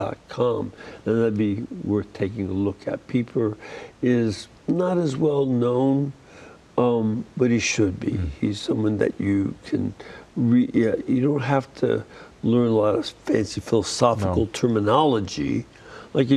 com, and that'd be worth taking a look at. Pieper is not as well known, but he should be. He's someone that you can you don't have to learn a lot of fancy philosophical terminology